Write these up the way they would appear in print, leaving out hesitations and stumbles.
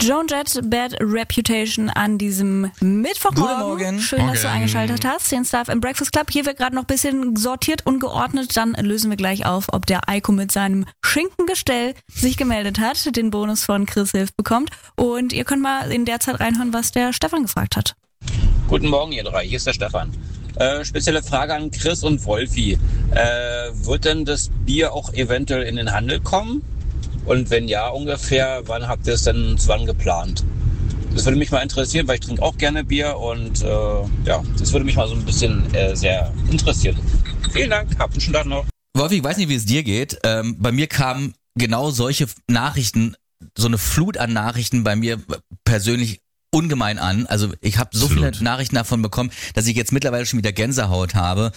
Joan Jett, Bad Reputation an diesem Mittwochmorgen. Guten Morgen. Schön, dass du eingeschaltet hast. Den Stuff im Breakfast Club. Hier wird gerade noch ein bisschen sortiert und geordnet. Dann lösen wir gleich auf, ob der Eiko mit seinem Schinkengestell sich gemeldet hat, den Bonus von Chris Hilf bekommt. Und ihr könnt mal in der Zeit reinhören, was der Stefan gefragt hat. Guten Morgen, ihr drei. Hier ist der Stefan. Spezielle Frage an Chris und Wolfi. Wird denn das Bier auch eventuell in den Handel kommen? Und wenn ja, ungefähr, wann habt ihr es denn wann geplant? Das würde mich mal interessieren, weil ich trinke auch gerne Bier und das würde mich mal so ein bisschen sehr interessieren. Vielen Dank, habt einen schönen Tag noch. Wolfi, ich weiß nicht, wie es dir geht. Bei mir kamen genau solche Nachrichten, so eine Flut an Nachrichten bei mir persönlich ungemein an. Also ich habe so viele Nachrichten davon bekommen, dass ich jetzt mittlerweile schon wieder Gänsehaut habe.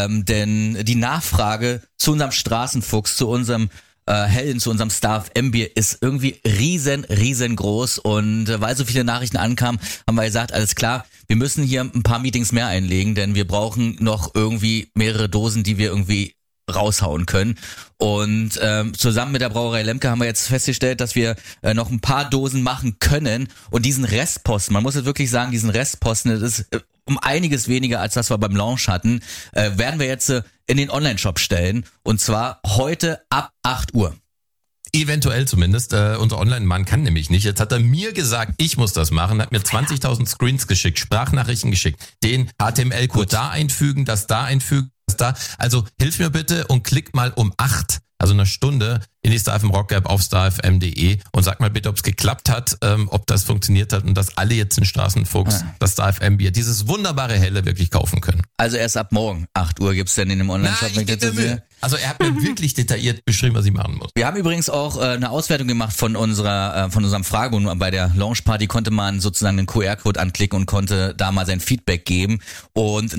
Denn die Nachfrage zu unserem Straßenfuchs, zu unserem Helden, zu unserem Star FM Bier ist irgendwie riesengroß. Und weil so viele Nachrichten ankamen, haben wir gesagt, alles klar, wir müssen hier ein paar Meetings mehr einlegen, denn wir brauchen noch irgendwie mehrere Dosen, die wir irgendwie raushauen können. Und zusammen mit der Brauerei Lemke haben wir jetzt festgestellt, dass wir noch ein paar Dosen machen können. Und diesen Restposten, man muss jetzt wirklich sagen, diesen Restposten, das ist um einiges weniger, als das wir beim Launch hatten, werden wir jetzt in den Online-Shop stellen. Und zwar heute ab 8 Uhr. Eventuell zumindest. Unser Online-Mann kann nämlich nicht. Jetzt hat er mir gesagt, ich muss das machen, hat mir 20.000 Screens geschickt, Sprachnachrichten geschickt, den HTML-Code da einfügen, das da einfügen, das da. Also hilf mir bitte und klick mal um 8, also eine Stunde, in die Star FM Rock App auf starfm.de und sag mal bitte, ob es geklappt hat, ob das funktioniert hat und dass alle jetzt in Straßenfuchs das Star FM Bier, dieses wunderbare Helle wirklich kaufen können. Also erst ab morgen 8 Uhr gibt's denn in dem Online-Shop. Also er hat mir wirklich detailliert beschrieben, was ich machen muss. Wir haben übrigens auch eine Auswertung gemacht von unserem Fragebogen. Bei der Launchparty konnte man sozusagen den QR-Code anklicken und konnte da mal sein Feedback geben. Und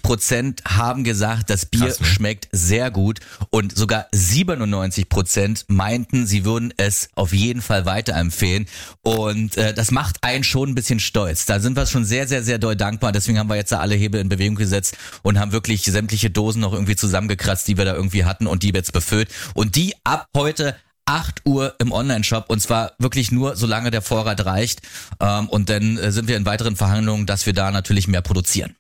90% haben gesagt, das Bier schmeckt sehr gut. Und sogar 97% meinten, sie würden es auf jeden Fall weiterempfehlen. Und das macht einen schon ein bisschen stolz. Da sind wir schon sehr doll dankbar. Deswegen haben wir jetzt da alle Hebel in Bewegung gesetzt und haben wirklich sämtliche Dosen noch irgendwie zusammengekratzt, die wir da irgendwie hatten und die jetzt befüllt. Und die ab heute 8 Uhr im Online-Shop und zwar wirklich nur, solange der Vorrat reicht. Und dann sind wir in weiteren Verhandlungen, dass wir da natürlich mehr produzieren.